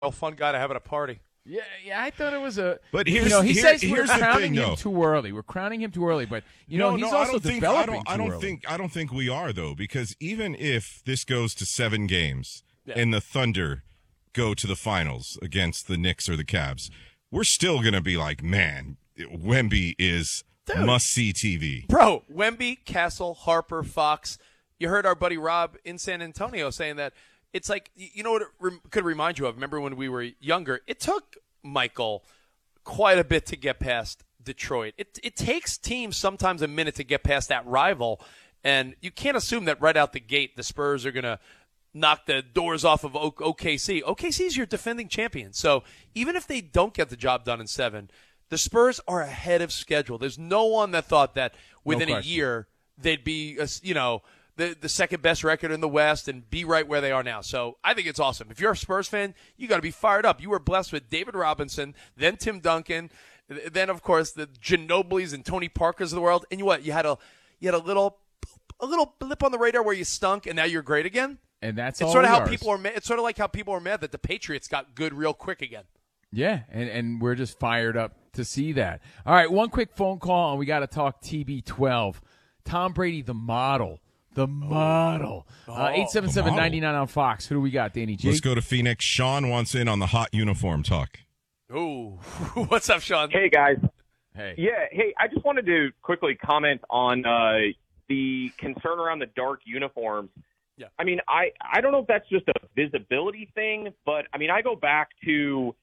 fun guy to have at a party. Yeah, I thought it was a. But he says we're crowning him too early. We're crowning him too early, but he's also developing too early. I don't think we are though, because even if this goes to 7 games and the Thunder go to the finals against the Knicks or the Cavs, we're still gonna be like, man, Wemby is must-see TV. Bro, Wemby, Castle, Harper, Fox. You heard our buddy Rob in San Antonio saying that. It's like, you know what it could remind you of? Remember when we were younger? It took Michael quite a bit to get past Detroit. It takes teams sometimes a minute to get past that rival, and you can't assume that right out the gate the Spurs are going to knock the doors off of OKC. OKC is your defending champion. So even if they don't get the job done in 7, the Spurs are ahead of schedule. There's no one that thought that within a year they'd be, the second best record in the West and be right where they are now. So I think it's awesome. If you're a Spurs fan, you got to be fired up. You were blessed with David Robinson, then Tim Duncan, then of course the Ginobilis and Tony Parkers of the world. And you had a little blip on the radar where you stunk, and now you're great again. And that's it's all sort of how ours. people are. It's sort of like how people are mad that the Patriots got good real quick again. Yeah, and we're just fired up to see that. All right, one quick phone call, and we got to talk TB12. Tom Brady, the model. The model. 877-99 on Fox. Who do we got, Danny G? Let's go to Phoenix. Sean wants in on the hot uniform talk. Oh, what's up, Sean? Hey, guys. Hey. Yeah, hey, I just wanted to quickly comment on the concern around the dark uniforms. Yeah. I mean, I don't know if that's just a visibility thing, but, I mean, I go back to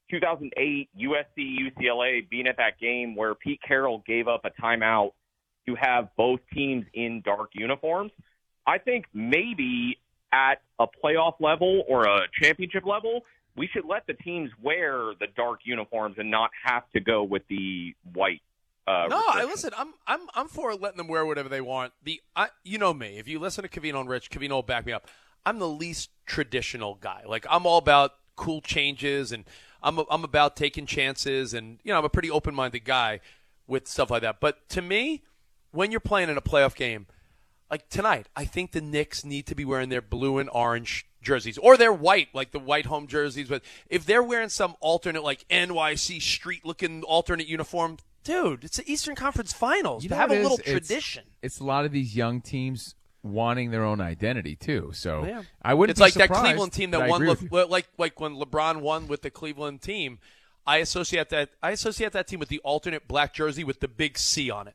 2008 USC UCLA being at that game where Pete Carroll gave up a timeout to have both teams in dark uniforms. I think maybe at a playoff level or a championship level, we should let the teams wear the dark uniforms and not have to go with the white. Listen, I'm for letting them wear whatever they want. You know me. If you listen to Covino and Rich, Covino will back me up. I'm the least traditional guy. Like, I'm all about cool changes, and I'm about taking chances, and I'm a pretty open-minded guy with stuff like that. But to me, when you're playing in a playoff game, like tonight, I think the Knicks need to be wearing their blue and orange jerseys, or their white, like the white home jerseys. But if they're wearing some alternate, like NYC street-looking alternate uniform, dude, it's the Eastern Conference Finals. Have a little tradition. It's a lot of these young teams wanting their own identity too. So yeah. I wouldn't. It's be like that surprised, Cleveland team that won, like when LeBron won with the Cleveland team. I associate that team with the alternate black jersey with the big C on it.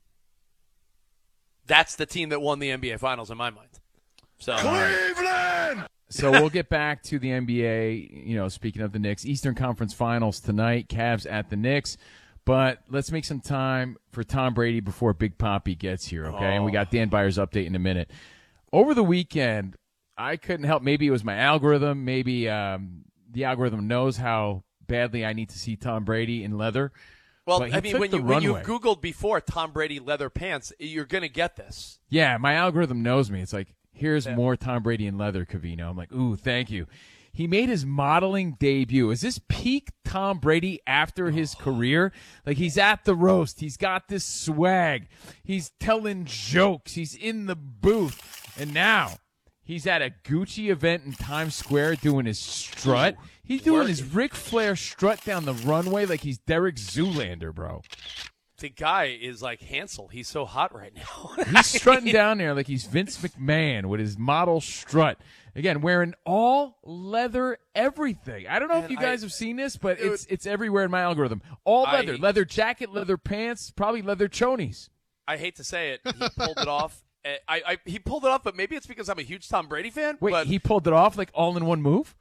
That's the team that won the NBA Finals in my mind. So Cleveland! So we'll get back to the NBA, speaking of the Knicks, Eastern Conference Finals tonight, Cavs at the Knicks. But let's make some time for Tom Brady before Big Poppy gets here, okay? And we got Dan Byers' update in a minute. Over the weekend, I couldn't help. Maybe it was my algorithm. Maybe the algorithm knows how badly I need to see Tom Brady in leather. Well, I mean, when you've Googled before Tom Brady leather pants, you're going to get this. Yeah, my algorithm knows me. It's like, here's more Tom Brady in leather, Covino. I'm like, ooh, thank you. He made his modeling debut. Is this peak Tom Brady after his career? Like, he's at the roast. He's got this swag. He's telling jokes. He's in the booth. And now he's at a Gucci event in Times Square doing his strut. He's doing his Ric Flair strut down the runway like he's Derek Zoolander, bro. The guy is like Hansel. He's so hot right now. He's strutting down there like he's Vince McMahon with his model strut. Again, wearing all leather everything. I don't know if you guys have seen this, but it's everywhere in my algorithm. All leather. Leather jacket, leather pants, probably leather chonies. I hate to say it. He pulled it off. He pulled it off, but maybe it's because I'm a huge Tom Brady fan. Wait, he pulled it off like all in one move?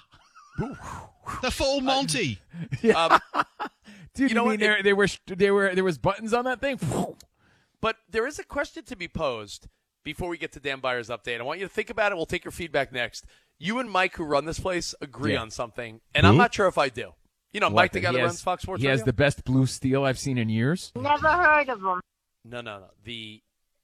The full Monty. Dude, you mean there was buttons on that thing? But there is a question to be posed before we get to Dan Byers' update. I want you to think about it. We'll take your feedback next. You and Mike, who run this place, agree on something, and I'm not sure if I do. Mike, the guy that runs Fox Sports Radio? He has the best blue steel I've seen in years. Never heard of him. No. The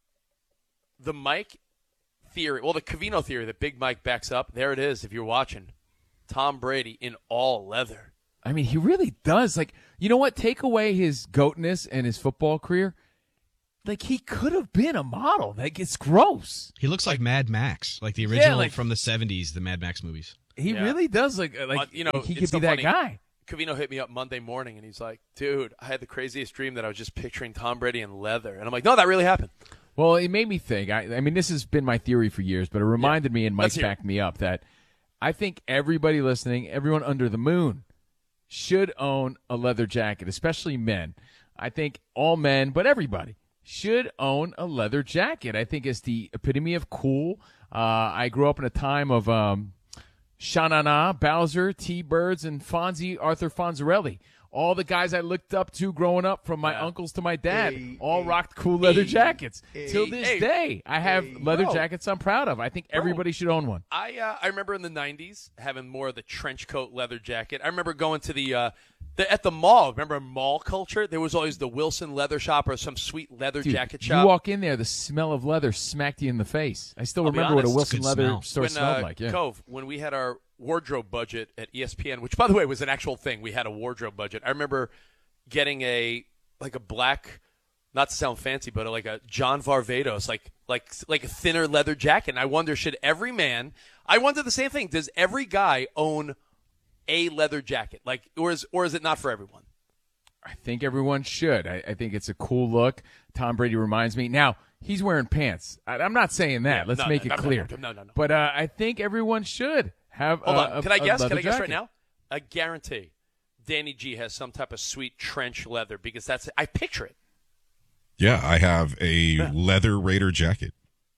Mike theory, well, the Covino theory that Big Mike backs up, there it is if you're watching. Tom Brady in all leather. I mean, he really does. Like, you know what? Take away his goatness and his football career. Like, he could have been a model. Like, it's gross. He looks like Mad Max, like the original from the 70s, the Mad Max movies. He really does look like he it's could so be that funny. guy. Covino hit me up Monday morning, and he's like, dude, I had the craziest dream that I was just picturing Tom Brady in leather. And I'm like, no, that really happened. Well, it made me think. I mean, this has been my theory for years, but it reminded me, and Mike backed me up, that I think everybody listening, everyone under the moon, should own a leather jacket, especially men. I think all men, but everybody, should own a leather jacket. I think it's the epitome of cool. I grew up in a time of Sha-Na-Na, Bowser, T-Birds, and Fonzie, Arthur Fonzarelli. All the guys I looked up to growing up, from my uncles to my dad, all rocked cool leather jackets. Till this day, I have leather jackets I'm proud of. I think everybody should own one. I remember in the 90s having more of the trench coat leather jacket. I remember going to the at the mall. Remember mall culture? There was always the Wilson leather shop or some sweet leather jacket shop. You walk in there, the smell of leather smacked you in the face. I still remember what a Wilson leather store smelled like. Yeah. Cove, when we had our wardrobe budget at ESPN, which by the way was an actual thing, we had a wardrobe budget. I remember getting a black, not to sound fancy, but like a John Varvatos, like a thinner leather jacket. And I wonder, should every man? I wonder the same thing. Does every guy own a leather jacket? Like, or is it not for everyone? I think everyone should. I think it's a cool look. Tom Brady reminds me. Now, he's wearing pants. I'm not saying that. Let's make it clear. No. But I think everyone should have Hold on. Can I guess? Can I guess jacket right now? I guarantee Danny G has some type of sweet trench leather, because I picture it. Yeah, I have a leather Raider jacket.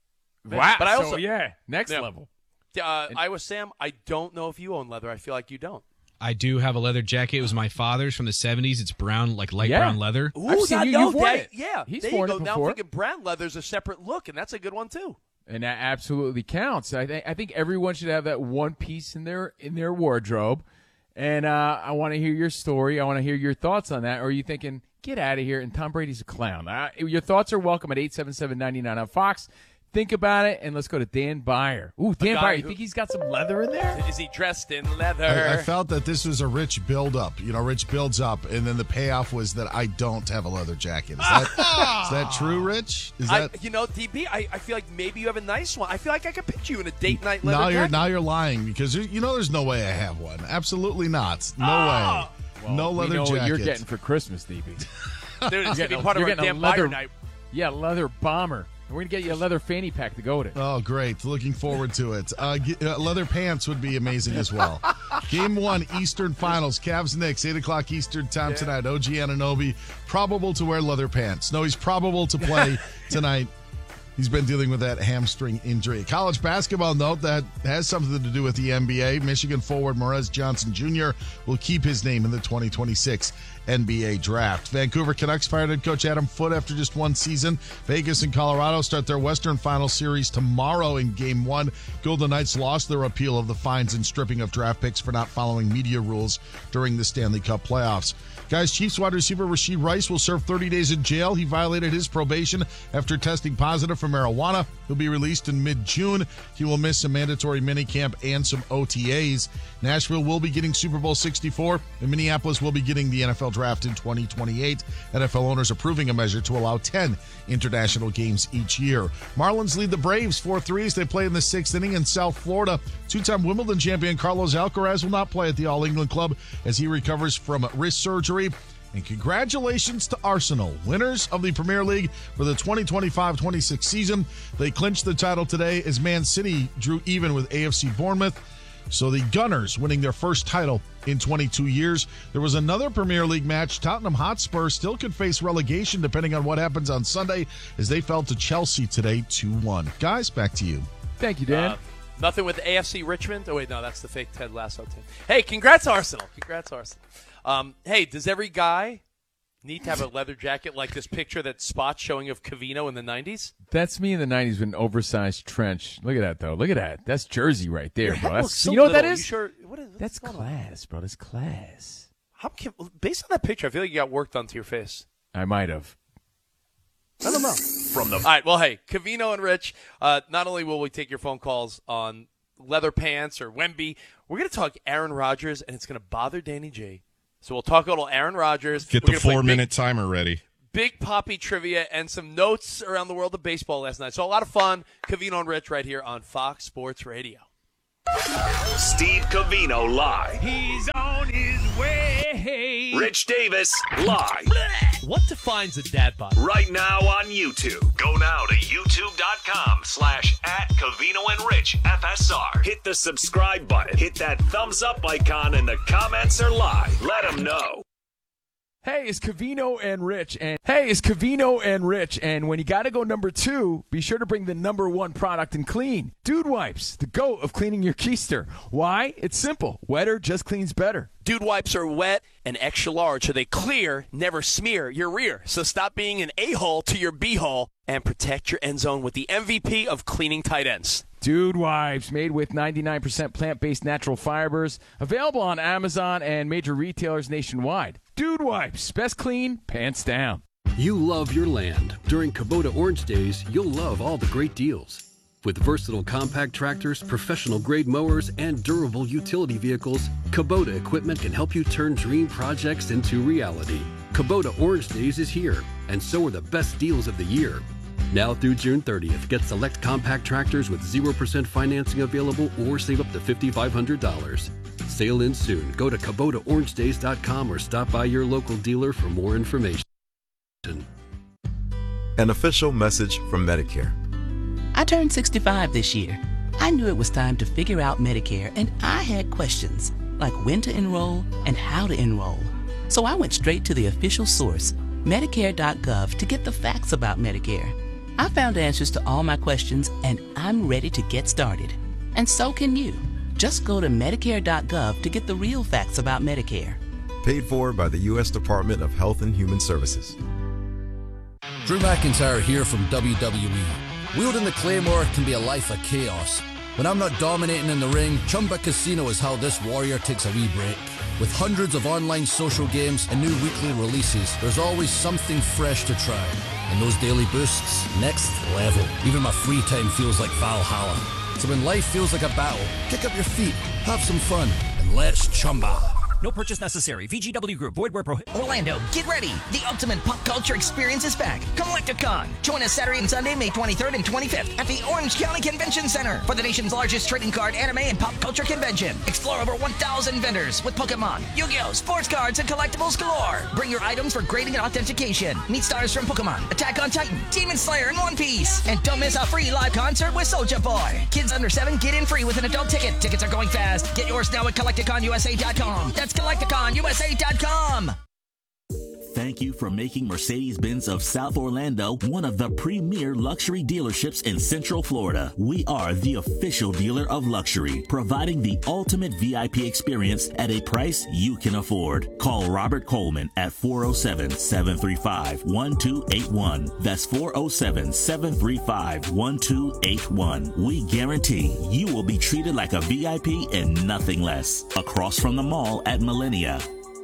Wow. But I also next level. Iowa Sam, I don't know if you own leather. I feel like you don't. I do have a leather jacket. It was my father's from the 70s. It's brown, like light brown leather. Ooh, I've seen you've worn it. Yeah, He's there worn you go. it Now before. I'm thinking brown leather's a separate look, and that's a good one too. And that absolutely counts. I think everyone should have that one piece in their wardrobe. And I want to hear your story. I want to hear your thoughts on that. Or are you thinking, get out of here, and Tom Brady's a clown? Your thoughts are welcome at 877-99 on Fox. Think about it, and let's go to Dan Byer. Ooh, Dan Byer, you think he's got some leather in there? Is he dressed in leather? I felt that this was a Rich build-up. You know, Rich builds up, and then the payoff was that I don't have a leather jacket. Is that true, Rich? Is that DB, I feel like maybe you have a nice one. I feel like I could picture you in a date night leather jacket. Now you're lying, because there's no way I have one. Absolutely not. No way. Well, no leather we know jacket. what you're getting for Christmas, DB. Dude, it's going to be part of our Dan Byer night. Yeah, leather bomber. We're going to get you a leather fanny pack to go with it. Oh, great. Looking forward to it. Leather pants would be amazing as well. Game 1, Eastern Finals. Cavs-Knicks, 8 o'clock Eastern time tonight. OG Anunoby, probable to wear leather pants. No, he's probable to play tonight. He's been dealing with that hamstring injury. College basketball note that has something to do with the NBA. Michigan forward Morez Johnson Jr. will keep his name in the 2026 NBA draft. Vancouver Canucks fired head coach Adam Foote after just one season. Vegas and Colorado start their Western Final Series tomorrow in Game 1. Golden Knights lost their appeal of the fines and stripping of draft picks for not following media rules during the Stanley Cup playoffs. Guys, Chiefs wide receiver Rashee Rice will serve 30 days in jail. He violated his probation after testing positive for marijuana. He'll be released in mid-June. He will miss a mandatory minicamp and some OTAs. Nashville will be getting Super Bowl 64, and Minneapolis will be getting the NFL draft in 2028. NFL owners approving a measure to allow 10 international games each year. Marlins lead the Braves 4-3 as they play in the 6th inning in South Florida. Two-time Wimbledon champion Carlos Alcaraz will not play at the All-England Club as he recovers from wrist surgery. And congratulations to Arsenal, winners of the Premier League for the 2025-26 season. They clinched the title today as Man City drew even with AFC Bournemouth. So the Gunners winning their first title in 22 years. There was another Premier League match. Tottenham Hotspur still could face relegation depending on what happens on Sunday as they fell to Chelsea today 2-1. Guys, back to you. Thank you, Dan. Nothing with AFC Richmond. Oh, wait, no, that's the fake Ted Lasso team. Hey, congrats, Arsenal. Congrats, Arsenal. Hey, does every guy need to have a leather jacket like this picture that Spot's showing of Covino in the 90s? That's me in the 90s with an oversized trench. Look at that, though. Look at that. That's Jersey right there, bro. That's, so you know what that little. is? You sure? What is That's class, bro. That's class. Based on that picture, I feel like you got work done to your face. I might have. I don't know. All right, well, hey, Covino and Rich, not only will we take your phone calls on leather pants or Wemby, we're going to talk Aaron Rodgers, and it's going to bother Danny G. So we'll talk a little Aaron Rodgers. Get the 4-minute timer ready. Big Poppy trivia and some notes around the world of baseball last night. So a lot of fun. Covino and Rich right here on Fox Sports Radio. Steve Covino live. He's on his way. Rich Davis live. What defines a dad bod? Right now on YouTube. Go now to youtube.com/@CovinoandRichFSR. Hit the subscribe button. Hit that thumbs up icon, and the comments are live. Let them know. Hey, it's Covino and Rich. And when you got to go number 2, be sure to bring the number 1 product in clean. Dude Wipes, the GOAT of cleaning your keister. Why? It's simple. Wetter just cleans better. Dude Wipes are wet and extra large, so they clear, never smear your rear. So stop being an a-hole to your b-hole and protect your end zone with the MVP of cleaning tight ends. Dude Wipes, made with 99% plant-based natural fibers. Available on Amazon and major retailers nationwide. Dude Wipes, best clean, pants down. You love your land. During Kubota Orange Days, you'll love all the great deals. With versatile compact tractors, professional-grade mowers, and durable utility vehicles, Kubota equipment can help you turn dream projects into reality. Kubota Orange Days is here, and so are the best deals of the year. Now through June 30th, get select compact tractors with 0% financing available or save up to $5,500. Sale ends soon. Go to KubotaOrangeDays.com or stop by your local dealer for more information. An official message from Medicare. I turned 65 this year. I knew it was time to figure out Medicare, and I had questions, like when to enroll and how to enroll. So I went straight to the official source, Medicare.gov, to get the facts about Medicare. I found answers to all my questions, and I'm ready to get started. And so can you. Just go to Medicare.gov to get the real facts about Medicare. Paid for by the U.S. Department of Health and Human Services. Drew McIntyre here from WWE. Wielding the Claymore can be a life of chaos. When I'm not dominating in the ring, Chumba Casino is how this warrior takes a wee break. With hundreds of online social games and new weekly releases, there's always something fresh to try. And those daily boosts, next level. Even my free time feels like Valhalla. So when life feels like a battle, kick up your feet, have some fun, and let's Chumba. No purchase necessary. VGW Group. Void where prohibited. Orlando, get ready. The ultimate pop culture experience is back. Collecticon. Join us Saturday and Sunday, May 23rd and 25th at the Orange County Convention Center for the nation's largest trading card, anime, and pop culture convention. Explore over 1,000 vendors with Pokemon, Yu-Gi-Oh!, sports cards, and collectibles galore. Bring your items for grading and authentication. Meet stars from Pokemon, Attack on Titan, Demon Slayer, and One Piece. And don't miss a free live concert with Soulja Boy. Kids under 7 get in free with an adult ticket. Tickets are going fast. Get yours now at CollecticonUSA.com. That's CollecticonUSA.com. Thank you for making Mercedes-Benz of South Orlando one of the premier luxury dealerships in Central Florida. We are the official dealer of luxury, providing the ultimate VIP experience at a price you can afford. Call Robert Coleman at 407-735-1281. That's 407-735-1281. We guarantee you will be treated like a VIP and nothing less. Across from the mall at Millennia.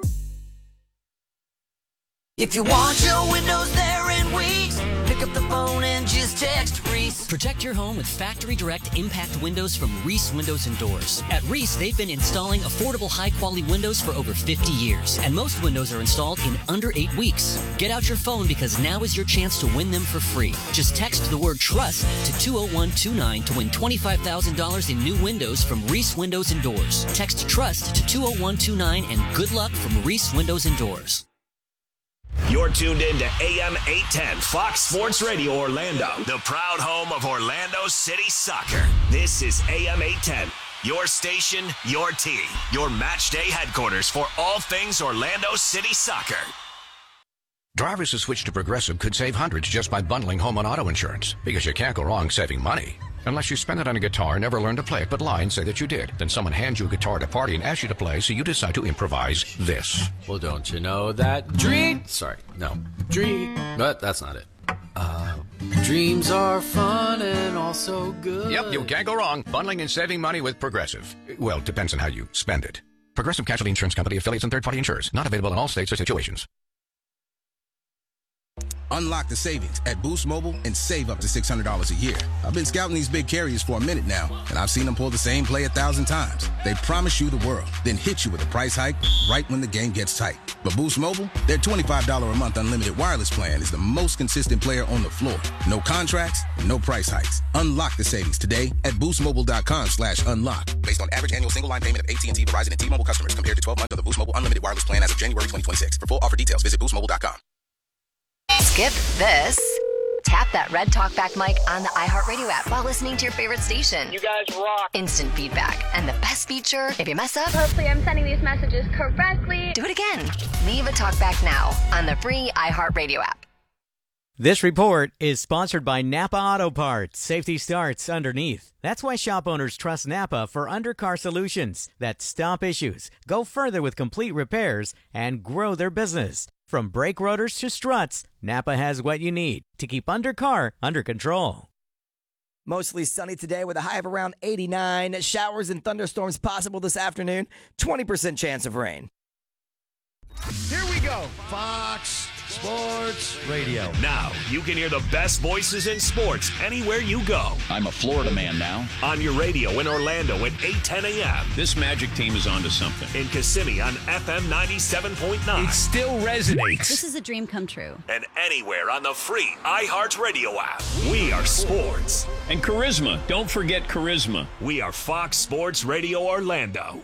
If you want your windows there in weeks, pick up the phone and just text Reese. Protect your home with factory direct impact windows from Reese Windows and Doors. At Reese, they've been installing affordable, high-quality windows for over 50 years, and most windows are installed in under 8 weeks. Get out your phone because now is your chance to win them for free. Just text the word TRUST to 20129 to win $25,000 in new windows from Reese Windows and Doors. Text TRUST to 20129 and good luck from Reese Windows and Doors. You're tuned in to AM 810 Fox Sports Radio Orlando, the proud home of Orlando City Soccer. This is AM 810, your station, your team, your match day headquarters for all things Orlando City Soccer. Drivers who switch to Progressive could save hundreds just by bundling home and auto insurance, because you can't go wrong saving money. Unless you spend it on a guitar, never learn to play it, but lie and say that you did. Then someone hands you a guitar at a party and asks you to play, so you decide to improvise this. Well, don't you know that but that's not it. Dreams are fun and also good. Yep, you can't go wrong bundling and saving money with Progressive. Well, it depends on how you spend it. Progressive Casualty Insurance Company, affiliates, and third-party insurers. Not available in all states or situations. Unlock the savings at Boost Mobile and save up to $600 a year. I've been scouting these big carriers for a minute now, and I've seen them pull the same play 1,000 times. They promise you the world, then hit you with a price hike right when the game gets tight. But Boost Mobile, their $25 a month unlimited wireless plan is the most consistent player on the floor. No contracts, no price hikes. Unlock the savings today at boostmobile.com/unlock. Based on average annual single line payment of AT&T, Verizon, and T-Mobile customers compared to 12 months of the Boost Mobile unlimited wireless plan as of January 2026. For full offer details, visit boostmobile.com. Skip this. Tap that red TalkBack mic on the iHeartRadio app while listening to your favorite station. You guys rock. Instant feedback. And the best feature, if you mess up, hopefully I'm sending these messages correctly. Do it again. Leave a TalkBack now on the free iHeartRadio app. This report is sponsored by Napa Auto Parts. Safety starts underneath. That's why shop owners trust Napa for undercar solutions that stop issues, go further with complete repairs, and grow their business. From brake rotors to struts, Napa has what you need to keep undercar under control. Mostly sunny today with a high of around 89. Showers and thunderstorms possible this afternoon. 20% chance of rain. Here we go. Fox Sports Radio. Now you can hear the best voices in sports anywhere you go. I'm a Florida man now. On your radio in Orlando at 8:10 a.m. This Magic team is onto something. In Kissimmee on FM 97.9. It still resonates. This is a dream come true. And anywhere on the free iHeartRadio app. We are sports. And charisma. Don't forget charisma. We are Fox Sports Radio Orlando.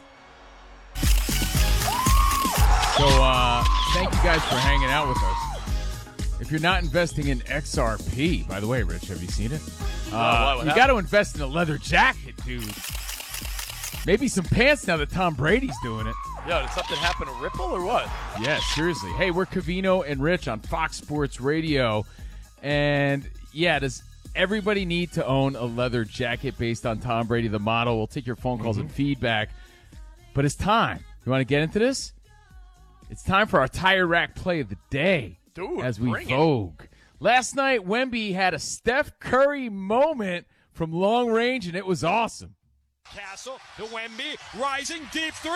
So, thank you guys for hanging out with us. If you're not investing in XRP, by the way, Rich, have you seen it? You got to invest in a leather jacket, dude. Maybe some pants now that Tom Brady's doing it. Yo, did something happen to Ripple or what? Yeah, seriously. Hey, we're Covino and Rich on Fox Sports Radio. And, yeah, does everybody need to own a leather jacket based on Tom Brady, the model? We'll take your phone calls and feedback. But it's time. You want to get into this? It's time for our Tire Rack Play of the Day. Dude, as we vogue. Last night, Wemby had a Steph Curry moment from long range, and it was awesome. Castle to Wemby, rising deep three.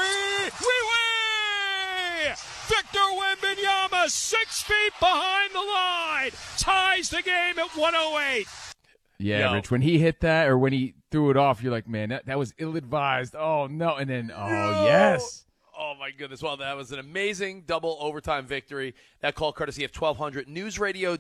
Wee-wee! Victor Wembanyama, 6 feet behind the line, ties the game at 108. Yeah, Rich, when he hit that or when he threw it off, you're like, man, that was ill-advised. Oh, no. And then, yes. Oh, my goodness. Well, that was an amazing double overtime victory. That call courtesy of 1200 News Radio,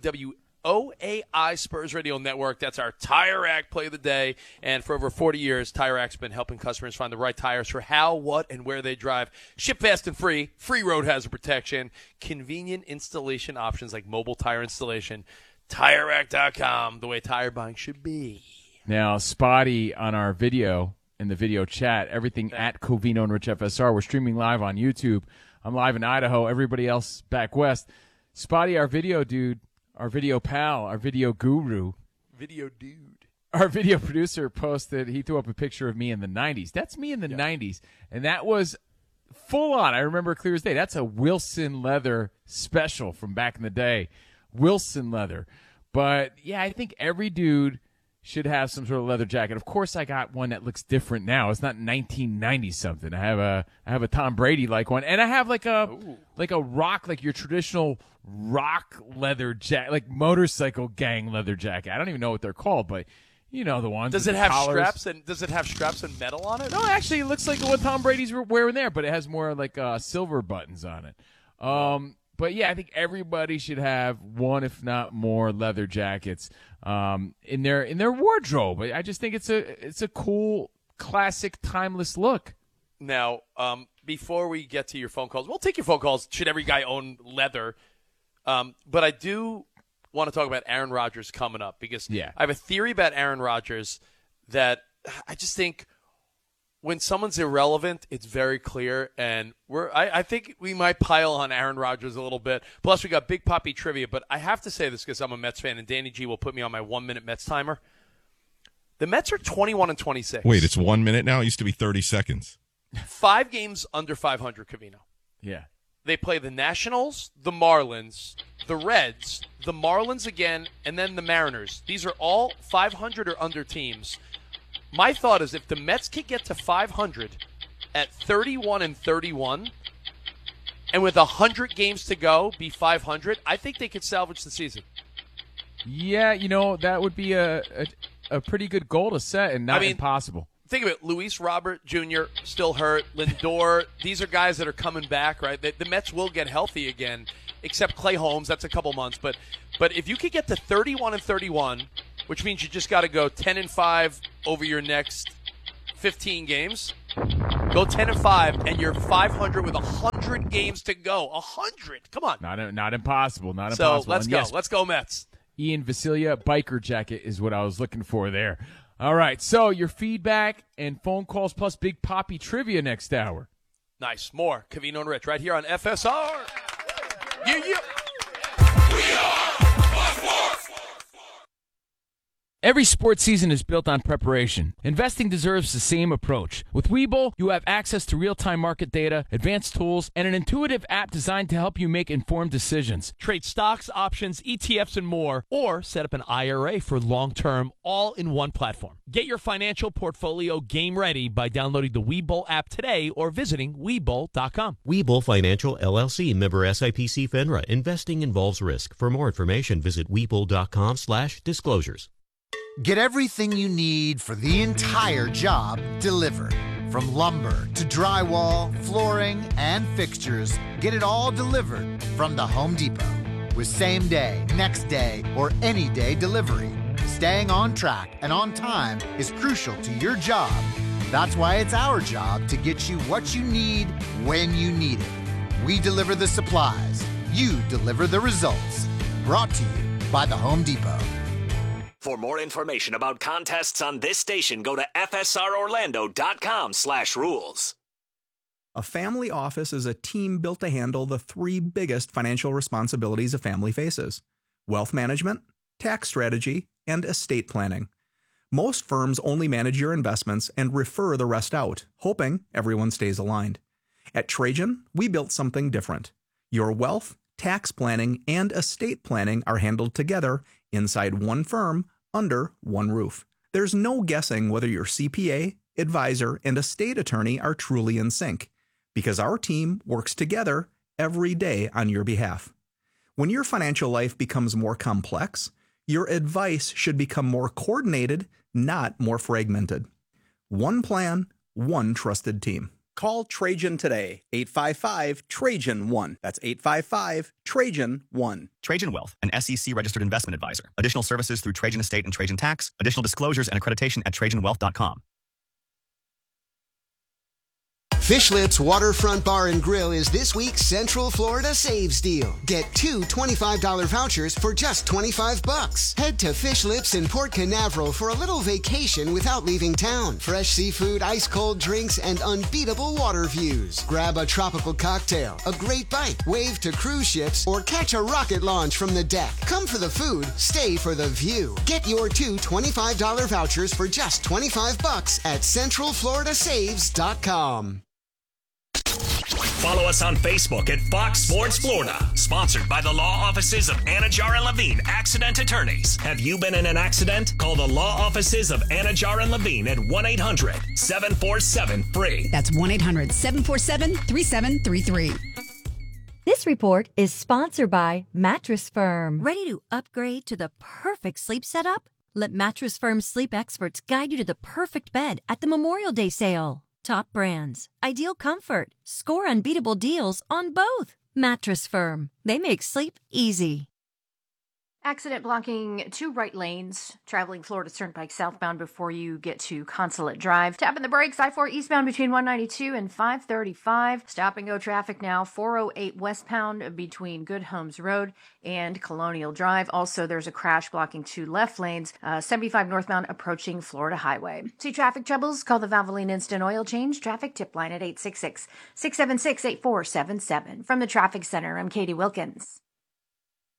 WOAI Spurs Radio Network. That's our Tire Rack Play of the Day. And for over 40 years, Tire Rack's been helping customers find the right tires for how, what, and where they drive. Ship fast and free. Free road hazard protection. Convenient installation options like mobile tire installation. TireRack.com, the way tire buying should be. Now, Spotty on our video, in the video chat, everything at Covino and Rich FSR. We're streaming live on YouTube. I'm live in Idaho. Everybody else back west. Spotty, our video dude, our video pal, our video guru. Video dude. Our video producer posted, he threw up a picture of me in the 90s. That's me in the 90s. And that was full on. I remember clear as day. That's a Wilson Leather special from back in the day. Wilson Leather. But, yeah, I think every dude should have some sort of leather jacket. Of course, I got one that looks different now. It's not 1990 something. I have a Tom Brady like one, and I have like a rock, like your traditional rock leather jacket, like motorcycle gang leather jacket. I don't even know what they're called, but you know the ones. Does it have straps and metal on it? No, actually, it looks like what Tom Brady's wearing there, but it has more like silver buttons on it. But yeah, I think everybody should have one, if not more, leather jackets in their wardrobe. I just think it's a cool, classic, timeless look. Now, before we get to your phone calls, we'll take your phone calls. Should every guy own leather? But I do want to talk about Aaron Rodgers coming up because I have a theory about Aaron Rodgers that I just think when someone's irrelevant, it's very clear, and I think we might pile on Aaron Rodgers a little bit. Plus, we got Big Poppy trivia, but I have to say this because I'm a Mets fan, and Danny G will put me on my 1-minute Mets timer. The Mets are 21-26. Wait, it's 1 minute now? It used to be 30 seconds. 5 games under 500, Covino. Yeah. They play the Nationals, the Marlins, the Reds, the Marlins again, and then the Mariners. These are all 500 or under teams. My thought is if the Mets can get to 500 at 31-31, and with 100 games to go, be 500, I think they could salvage the season. Yeah, that would be a pretty good goal to set and not impossible. Think of it. Luis Robert Jr. still hurt. Lindor. These are guys that are coming back, right? The Mets will get healthy again, except Clay Holmes. That's a couple months. But if you could get to 31-31, which means you just got to go 10-5 over your next 15 games. Go 10-5, and you're 500 with 100 games to go. 100. Come on. Not impossible. Not so impossible. Let's go. Yes, let's go Mets. Ian Vasilia, biker jacket is what I was looking for there. All right, so your feedback and phone calls plus Big Papi trivia next hour. Nice. More Covino and Rich right here on FSR. Yeah. Every sports season is built on preparation. Investing deserves the same approach. With Webull, you have access to real-time market data, advanced tools, and an intuitive app designed to help you make informed decisions. Trade stocks, options, ETFs, and more, or set up an IRA for long-term, all in one platform. Get your financial portfolio game ready by downloading the Webull app today or visiting Webull.com. Webull Financial, LLC, member SIPC FINRA. Investing involves risk. For more information, visit Webull.com/disclosures. Get everything you need for the entire job delivered. From lumber to drywall, flooring, and fixtures, get it all delivered from the Home Depot. With same day, next day, or any day delivery, staying on track and on time is crucial to your job. That's why it's our job to get you what you need when you need it. We deliver the supplies. You deliver the results. Brought to you by the Home Depot. For more information about contests on this station, go to FSROrlando.com/rules. A family office is a team built to handle the three biggest financial responsibilities a family faces: wealth management, tax strategy, and estate planning. Most firms only manage your investments and refer the rest out, hoping everyone stays aligned. At Trajan, we built something different. Your wealth, tax planning, and estate planning are handled together inside one firm, under one roof. There's no guessing whether your CPA, advisor, and estate attorney are truly in sync, because our team works together every day on your behalf. When your financial life becomes more complex, your advice should become more coordinated, not more fragmented. One plan, one trusted team. Call Trajan today, 855-TRAJAN-1. That's 855-TRAJAN-1. Trajan Wealth, an SEC-registered investment advisor. Additional services through Trajan Estate and Trajan Tax. Additional disclosures and accreditation at TrajanWealth.com. Fish Lips Waterfront Bar and Grill is this week's Central Florida Saves Deal. Get 2 $25 vouchers for just $25. Head to Fish Lips in Port Canaveral for a little vacation without leaving town. Fresh seafood, ice-cold drinks, and unbeatable water views. Grab a tropical cocktail, a great bite, wave to cruise ships, or catch a rocket launch from the deck. Come for the food, stay for the view. Get your 2 $25 vouchers for just $25 at CentralFloridaSaves.com. Follow us on Facebook at Fox Sports Florida. Sponsored by the law offices of Anajar and Levine, accident attorneys. Have you been in an accident? Call the law offices of Anajar and Levine at 1-800-747-FREE. That's 1-800-747-3733. This report is sponsored by Mattress Firm. Ready to upgrade to the perfect sleep setup? Let Mattress Firm's sleep experts guide you to the perfect bed at the Memorial Day sale. Top brands, ideal comfort, score unbeatable deals on both. Mattress Firm. They make sleep easy. Accident blocking 2 right lanes, traveling Florida Turnpike southbound before you get to Consulate Drive. Tapping the brakes, I-4 eastbound between 192 and 535. Stop and go traffic now, 408 westbound between Good Homes Road and Colonial Drive. Also, there's a crash blocking 2 left lanes, 75 northbound approaching Florida Highway. See traffic troubles? Call the Valvoline Instant Oil Change traffic tip line at 866-676-8477. From the Traffic Center, I'm Katie Wilkins.